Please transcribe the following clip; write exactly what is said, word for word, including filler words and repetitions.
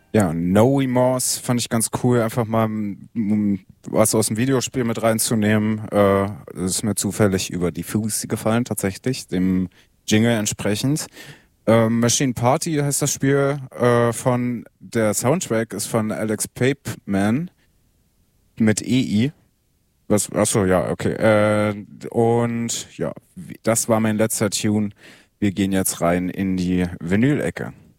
Ja, No Remorse fand ich ganz cool, einfach mal mm, was aus dem Videospiel mit reinzunehmen. Äh, das ist mir zufällig über die Füße gefallen, tatsächlich, dem Jingle entsprechend. Ähm, Machine Party heißt das Spiel, äh, von der Soundtrack ist von Alex Papeman mit E I. Was, achso, ja, okay. Äh, und ja, wie- das war mein letzter Tune. Wir gehen jetzt rein in die Vinyl-Ecke.